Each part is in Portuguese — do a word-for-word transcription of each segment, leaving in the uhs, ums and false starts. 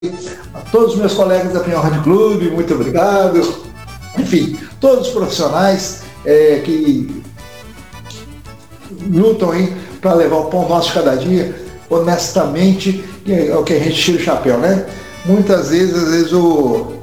A todos os meus colegas da Pinhal Rádio Clube, muito obrigado. Enfim, todos os profissionais é, que lutam aí para levar o pão nosso de cada dia, honestamente, é o que a gente tira o chapéu, né? Muitas vezes, às vezes o,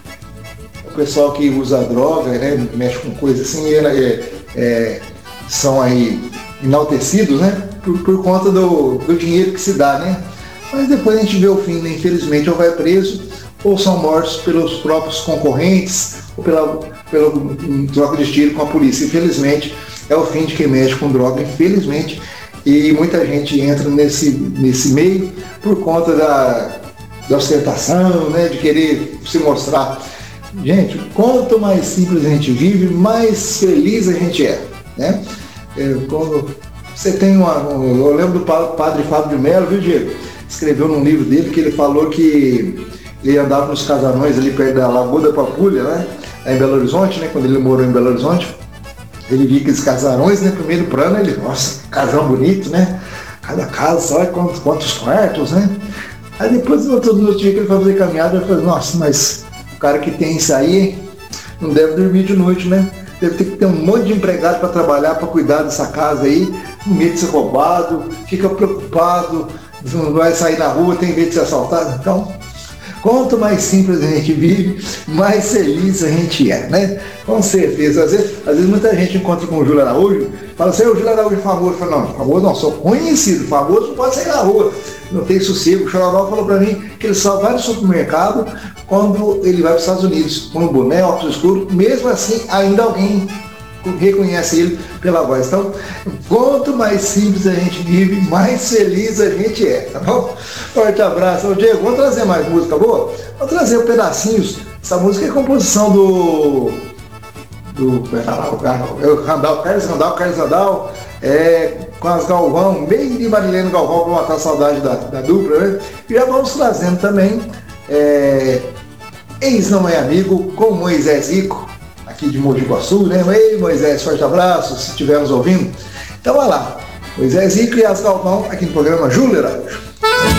o pessoal que usa droga, né, mexe com coisas assim, é, é, são aí enaltecidos, né? Por, por conta do, do dinheiro que se dá, né? Mas depois a gente vê o fim, né? Infelizmente, ou vai preso, ou são mortos pelos próprios concorrentes, ou pela, pela um, troca de tiro com a polícia. Infelizmente, é o fim de quem mexe com droga, infelizmente, e muita gente entra nesse, nesse meio por conta da, da ostentação, né? De querer se mostrar. Gente, quanto mais simples a gente vive, mais feliz a gente é, né? É, quando você tem uma... Eu lembro do padre Fábio de Mello, viu, Diego? Escreveu num livro dele que ele falou que ele andava nos casarões ali perto da Lagoa da Pampulha, né? Lá em Belo Horizonte, né? Quando ele morou em Belo Horizonte, ele via aqueles casarões, né? Primeiro plano, ele, nossa, casão bonito, né? Cada casa, sabe quantos, quantos quartos, né? Aí depois, no outro, no outro dia que ele foi fazer caminhada, ele falou, nossa, mas o cara que tem isso aí não deve dormir de noite, né? Deve ter que ter um monte de empregado para trabalhar, para cuidar dessa casa aí, com medo de ser roubado, fica preocupado, não vai sair na rua, tem medo de ser assaltado. Então, quanto mais simples a gente vive, mais feliz a gente é, né? Com certeza. Às vezes, às vezes muita gente encontra com o Júlio Araújo, fala assim, o Júlio Araújo é famoso. Fala, não, famoso não, sou conhecido, famoso não pode sair na rua, não tem sossego. O Chororó falou para mim que ele só vai no supermercado quando ele vai para os Estados Unidos, com um boné, óculos escuros, mesmo assim ainda alguém reconhece ele pela voz. Então, quanto mais simples a gente vive, mais feliz a gente é, tá bom? Forte abraço. Ô, Diego, vamos trazer mais música boa? Vamos trazer pedacinhos. Essa música é composição do... do... o Randal, Carlos Randal, Carlos Randal, é, com as Galvão, bem de Marilene Galvão, para matar a saudade da, da dupla, né? E já vamos trazendo também é, Ex Não É Amigo, com Moisés Rico, aqui de Mogi Guaçu, né? Ei, Moisés, forte abraço, se estiver nos ouvindo. Então, vai lá, Moisés Rico e as Galvão, aqui no programa Júlio Araújo.